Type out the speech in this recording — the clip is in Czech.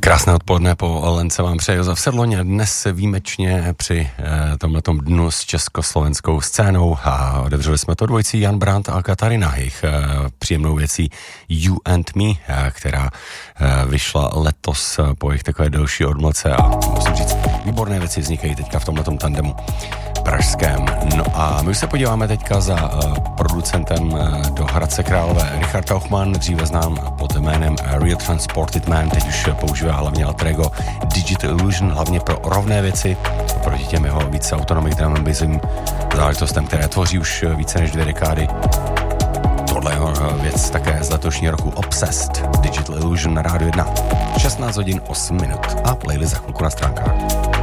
Krásné odpoledne po Lence vám přeje Josef Sedloň. Dnes výjimečně při tomhletom dnu s československou scénou a otevřeli jsme to dvojicí Jan Brandt a Katarina, jejich příjemnou věcí You and Me, která vyšla letos po jejich takové delší odmlce a musím říct, výborné věci vznikají teďka v tomhletom tandemu pražském. No a my už se podíváme teďka za producentem do Hradce Králové. Richard Tauchman, dříve znám pod jménem Real Transported Man, teď už používá hlavně alter ego Digital Illusion, hlavně pro rovné věci, proti těm jeho více autonomic drum and bassovým záležitostem, které tvoří už více než 2 dekády. Tohle je věc také z letošního roku Obsessed, Digital Illusion na Rádiu 1. 16 hodin 8 minut a playlist za chvilku na stránkách.